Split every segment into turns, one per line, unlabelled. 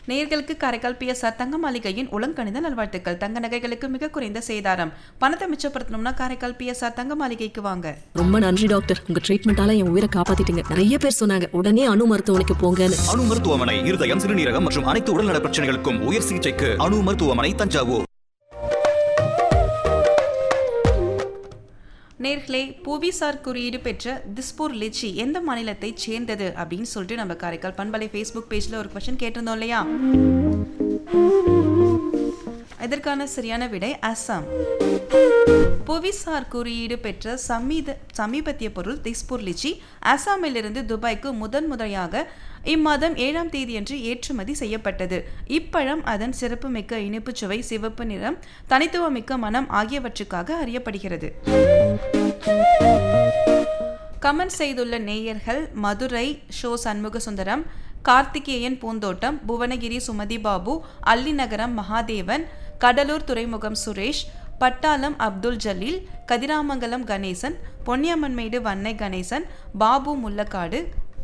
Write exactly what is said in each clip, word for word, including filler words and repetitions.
நேயர்களுக்கு Karaikal B S R தங்க மாளிகையின் உளங்கணித நல்வாழ்த்துக்கள். தங்க நகைகளுக்கு மிக குறைந்த சேதாரம். பணத்தை மிச்சப்படுத்தணும்னா காரைக்கால் பி எஸ் ஆர் தங்க மாளிகைக்கு வாங்க.
ரொம்ப நன்றி டாக்டர், உங்க ட்ரீட்மெண்டால என் உயிரை காப்பாத்திட்டீங்க. நிறைய பேர் சொன்னாங்க உடனே அணு மருத்துவமனைக்கு போங்கன்னு.
அணு மருத்துவமனை இருதயம், சிறுநீரகம் மற்றும் அனைத்து உடல்நல பிரச்சனைகளுக்கும் உயர் சிகிச்சைக்கு அணு மருத்துவமனை, தஞ்சாவூர்.
நேர்களே, புவிசார் குறியீடு பெற்ற திஸ்பூர் லிச்சி எந்த மாநிலத்தை சேர்ந்தது அப்படின்னு சொல்லிட்டு நம்ம காரைக்கால் பண்பலை ஃபேஸ்புக் பேஜ்ல ஒரு கொஸ்டின் கேட்டிருந்தோம் இல்லையா? இதற்கான சரியான விடை அசாம். புவிசார் குறியீடு பெற்ற சமீத சமீபத்திய பொருள் திஸ்பூர் லிச்சி அசாமிலிருந்து துபாய்க்கு முதன் முறையாக இம்மாதம் ஏழாம் தேதியன்று ஏற்றுமதி செய்யப்பட்டது. இப்பழம் அதன் சிறப்புமிக்க இனிப்பு சுவை, சிவப்பு நிறம், தனித்துவமிக்க மனம் ஆகியவற்றுக்காக அறியப்படுகிறது. கமெண்ட் செய்துள்ள நேயர்கள் மதுரை ஷோ சண்முக சுந்தரம், கார்த்திகேயன் பூந்தோட்டம், புவனகிரி சுமதி பாபு, அல்லிநகரம் மகாதேவன், கடலூர் துறைமுகம் சுரேஷ், பட்டாளம் அப்துல் ஜலீல், கதிராமங்கலம் கணேசன், பொன்னியம்மன்மேடு வன்னை கணேசன், பாபு முல்லக்காடு,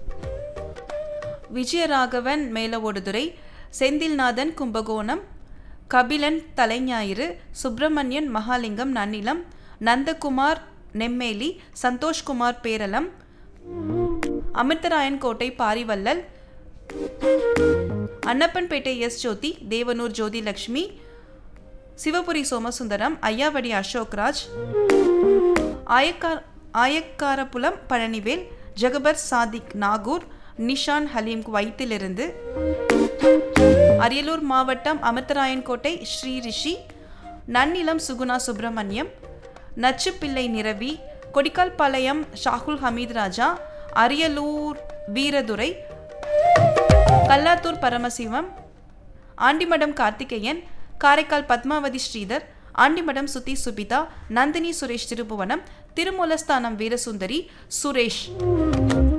விஜயராகவன் மேலவோடுதுறை, செந்தில்நாதன் கும்பகோணம், கபிலன் தலைஞாயிறு, சுப்பிரமணியன் மகாலிங்கம் நன்னிலம், நந்தகுமார் நெம்மேலி, சந்தோஷ்குமார் பேரளம், அமிர்தராயன் கோட்டை பாரிவல்லல், அன்னப்பன்பேட்டை எஸ் ஜோதி, தேவனூர் ஜோதி லட்சுமி, சிவபுரி சோமசுந்தரம், ஐயாவடி அசோக்ராஜ், ஆயக்கார் ஆயக்காரப்புலம் பழனிவேல், ஜகபர் சாதிக் நாகூர், நிஷான் ஹலீம் குவைத்திலிருந்து, அரியலூர் மாவட்டம் அமிர்தராயன் கோட்டை ஸ்ரீ ரிஷி, நன்னிலம் சுகுணா சுப்பிரமணியம், நச்சுப்பிள்ளை நிரவி, கொடிக்கால்பாளையம் ஷாகுல் ஹமீத் ராஜா, அரியலூர் வீரதுரை, கல்லாத்தூர் பரமசிவம், ஆண்டிமடம் கார்த்திகேயன், காரைக்கால் பத்மாவதி ஸ்ரீதர், ஆண்டிமடம் சுத்தி சுபிதா, நந்தினி சுரேஷ் திருபுவனம், திருமூலஸ்தானம் வீரசுந்தரி சுரேஷ்.